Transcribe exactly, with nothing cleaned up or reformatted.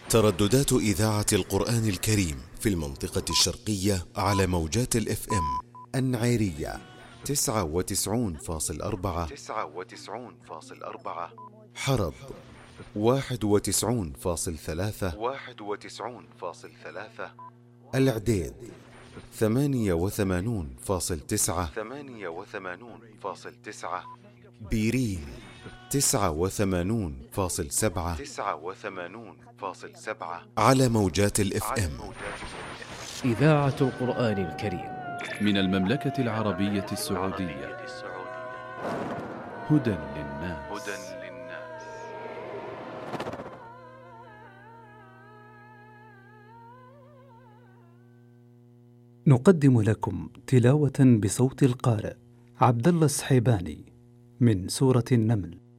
ترددات إذاعة القرآن الكريم في المنطقة الشرقية على موجات الاف ام النعيرية تسعة وتسعون فاصل أربعة تسعة وتسعون فاصل أربعة، حرب واحد وتسعون فاصل ثلاثة واحد وتسعون فاصل ثلاثة، العديد ثمانية وثمانون فاصل تسعة ثمانية وثمانون فاصل تسعة، بيرين تسعة وثمانون فاصل سبعة تسعة وثمانون فاصل سبعة على موجات الاف ام. إذاعة القرآن الكريم من المملكة العربية السعودية. هدى للناس. هدى للناس. نقدم لكم تلاوة بصوت القارئ عبد الله السحيباني من سورة النمل.